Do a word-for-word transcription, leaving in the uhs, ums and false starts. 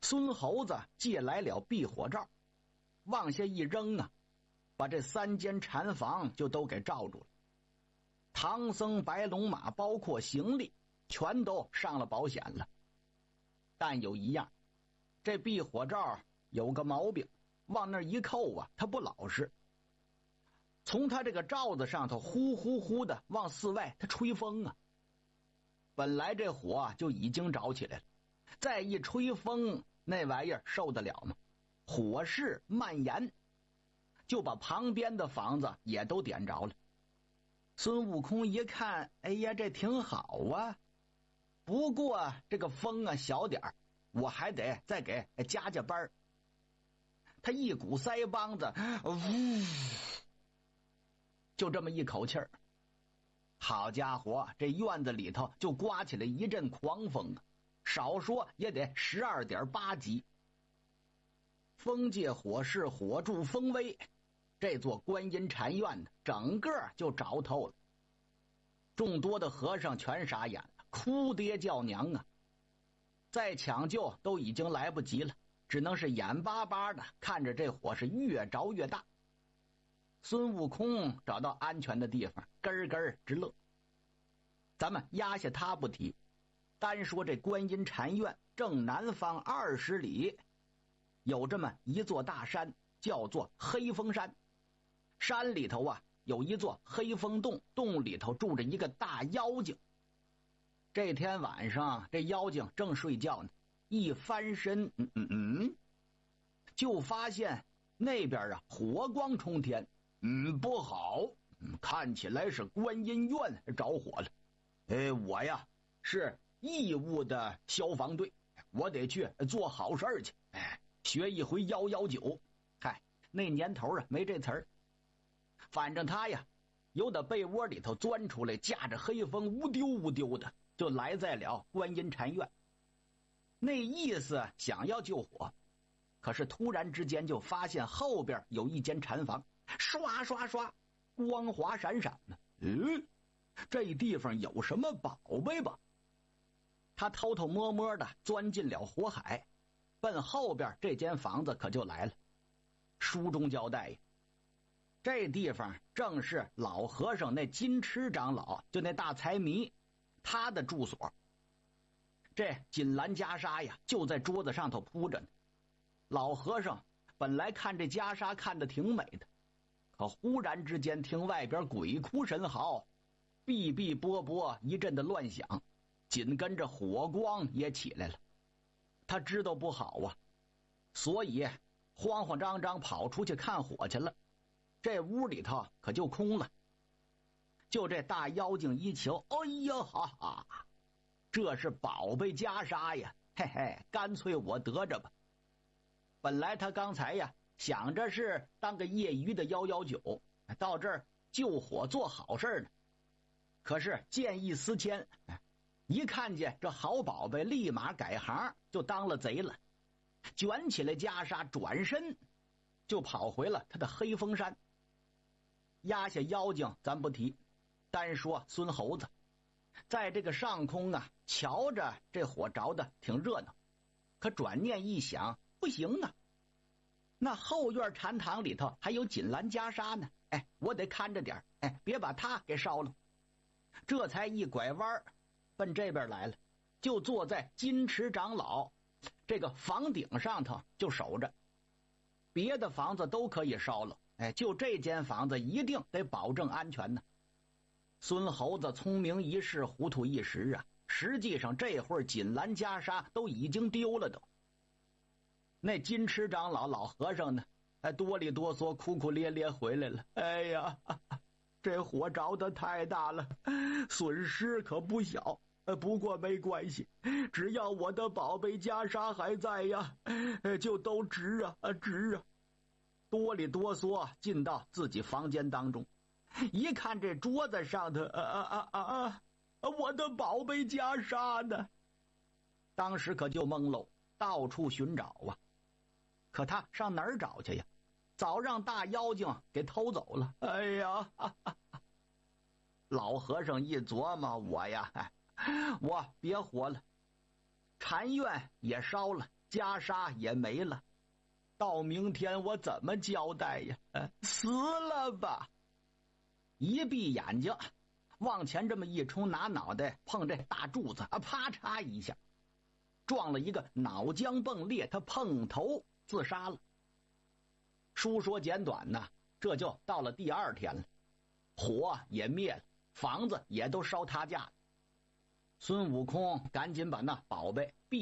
孙猴子借来了避火罩，往下一扔啊，把这三间禅房就都给罩住了。唐僧、白龙马包括行李全都上了保险了。但有一样，这避火罩有个毛病，往那一扣啊，它不老实。从它这个罩子上头呼呼呼的往寺外它吹风啊。本来这火啊就已经着起来了，再一吹风，那玩意儿受得了吗？火势蔓延，就把旁边的房子也都点着了。孙悟空一看，哎呀，这挺好啊，不过这个风啊小点儿，我还得再给加加班。他一鼓腮帮子，呜，就这么一口气儿，好家伙，这院子里头就刮起了一阵狂风啊，少说也得十二点八级。风借火势，火助风威，这座观音禅院整个就着透了。众多的和尚全傻眼了，哭爹叫娘啊！再抢救都已经来不及了，只能是眼巴巴的看着这火是越着越大。孙悟空找到安全的地方，咯咯直乐。咱们压下他不提，单说这观音禅院正南方二十里，有这么一座大山，叫做黑风山。山里头啊有一座黑风洞，洞里头住着一个大妖精。这天晚上，这妖精正睡觉呢，一翻身，嗯嗯嗯，就发现那边啊火光冲天。嗯，不好，嗯，看起来是观音院着火了。哎，我呀是义务的消防队，我得去做好事去，哎，学一回幺幺九。嗨，那年头啊没这词儿。反正他呀由打被窝里头钻出来，驾着黑风乌丢乌丢的就来在了观音禅院。那意思想要救火，可是突然之间就发现后边有一间禅房，刷刷刷光华闪闪呢。嗯，这地方有什么宝贝吧？他偷偷摸摸的钻进了火海，奔后边这间房子可就来了。书中交代呀，这地方正是老和尚那金池长老，就那大财迷，他的住所。这锦兰袈裟呀就在桌子上头铺着呢。老和尚本来看这袈裟看得挺美的，可忽然之间听外边鬼哭神嚎，哔哔啵啵一阵的乱响，紧跟着火光也起来了。他知道不好啊，所以慌慌张张跑出去看火去了。这屋里头可就空了。就这大妖精一瞧，哎呀哈哈，这是宝贝袈裟呀，嘿嘿，干脆我得着吧。本来他刚才呀想着是当个业余的幺幺九，到这儿救火做好事呢。可是见异思迁，一看见这好宝贝，立马改行就当了贼了，卷起来袈裟，转身就跑回了他的黑风山。压下妖精咱不提，单说孙猴子在这个上空啊瞧着这火着的挺热闹，可转念一想，不行啊，那后院禅堂里头还有锦兰袈裟呢，哎，我得看着点，哎，别把它给烧了。这才一拐弯奔这边来了，就坐在金池长老这个房顶上头就守着。别的房子都可以烧了，哎，就这间房子一定得保证安全呢。孙猴子聪明一世，糊涂一时啊，实际上这会儿锦兰袈裟都已经丢了都。那金池长老老和尚呢，还哆里哆嗦哭哭咧咧回来了。哎呀，这火着得太大了，损失可不小，不过没关系，只要我的宝贝袈裟还在呀，就都值啊值啊。哆里哆嗦进到自己房间当中，一看这桌子上的啊啊啊啊，我的宝贝袈裟呢？当时可就懵喽，到处寻找啊。可他上哪儿找去呀？早让大妖精给偷走了。哎呀，哈哈哈，老和尚一琢磨，我呀，我别活了，禅院也烧了， 袈裟也没了，到明天我怎么交代呀？死了吧！一闭眼睛，往前这么一冲，拿脑袋碰这大柱子，啊，啪嚓一下，撞了一个脑浆迸裂，他碰头自杀了。书说简短呢，这就到了第二天了，火也灭了，房子也都烧塌架了。孙悟空赶紧把那宝贝